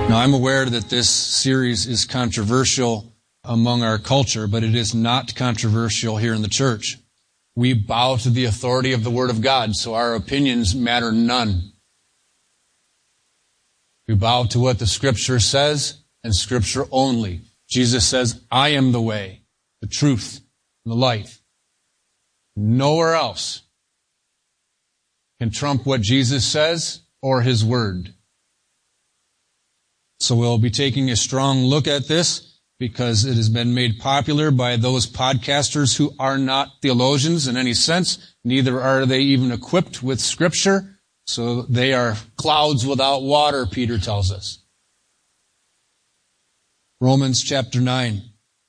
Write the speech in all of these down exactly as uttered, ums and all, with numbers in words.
Now, I'm aware that this series is controversial among our culture, but it is not controversial here in the church. We bow to the authority of the Word of God, so our opinions matter none. We bow to what the Scripture says, and Scripture only. Jesus says, I am the way, the truth, and the life. Nowhere else can trump what Jesus says or His Word. So we'll be taking a strong look at this because it has been made popular by those podcasters who are not theologians in any sense. Neither are they even equipped with Scripture. So they are clouds without water, Peter tells us. Romans chapter nine,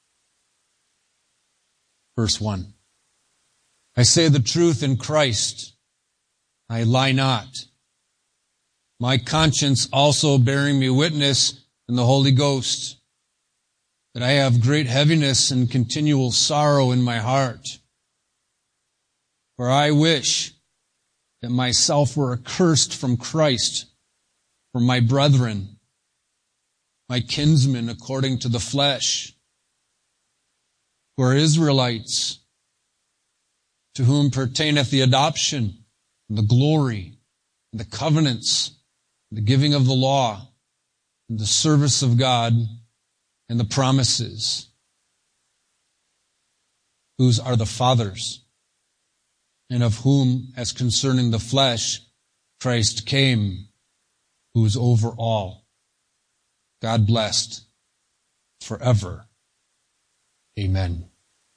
verse one. I say the truth in Christ. I lie not. My conscience also bearing me witness in the Holy Ghost, that I have great heaviness and continual sorrow in my heart. For I wish that myself were accursed from Christ for my brethren, my kinsmen according to the flesh, who are Israelites, to whom pertaineth the adoption, and the glory, and the covenants, the giving of the law, and the service of God, and the promises, whose are the fathers, and of whom, as concerning the flesh, Christ came, who is over all. God blessed forever. Amen.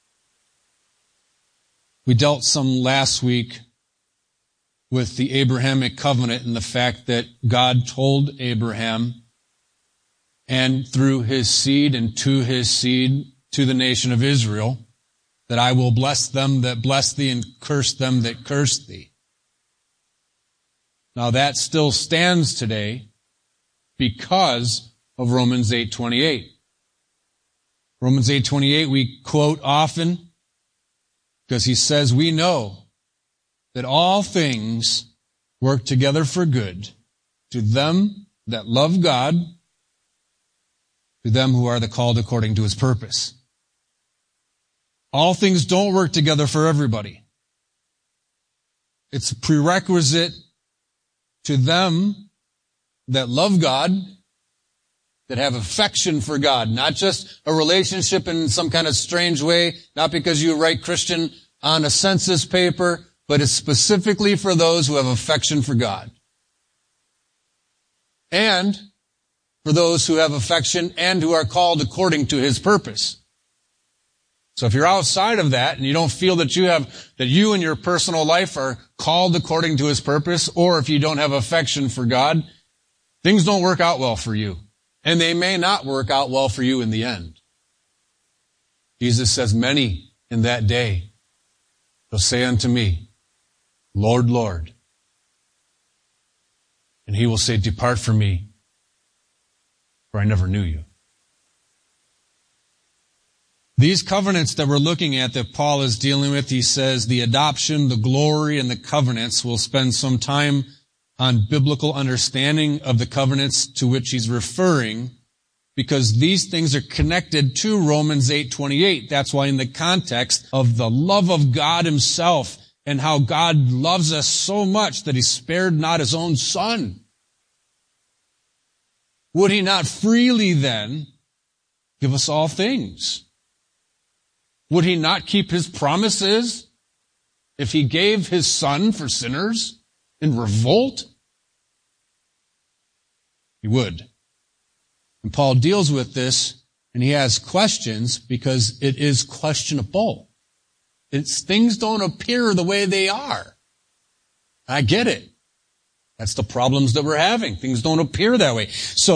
We dealt some last week with the Abrahamic covenant and the fact that God told Abraham, and through his seed and to his seed, to the nation of Israel, that I will bless them that bless thee and curse them that curse thee. Now that still stands today because of Romans eight twenty-eight. Romans eight twenty-eight we quote often because he says we know that all things work together for good to them that love God, to them who are the called according to His purpose. All things don't work together for everybody. It's a prerequisite to them that love God, that have affection for God, not just a relationship in some kind of strange way, not because you write Christian on a census paper, but it's specifically for those who have affection for God. And for those who have affection and who are called according to His purpose. So if you're outside of that and you don't feel that you have, that you in your personal life are called according to His purpose, or if you don't have affection for God, things don't work out well for you. And they may not work out well for you in the end. Jesus says, many in that day shall say unto me, Lord, Lord. And He will say, depart from me, for I never knew you. These covenants that we're looking at that Paul is dealing with, he says the adoption, the glory, and the covenants. We'll spend some time on biblical understanding of the covenants to which he's referring, because these things are connected to Romans eight twenty-eight. That's why in the context of the love of God Himself and how God loves us so much that He spared not His own Son, would He not freely then give us all things? Would He not keep His promises if He gave His Son for sinners in revolt? He would. And Paul deals with this, and he has questions because it is questionable. It's, things don't appear the way they are. I get it. That's the problems that we're having. Things don't appear that way. So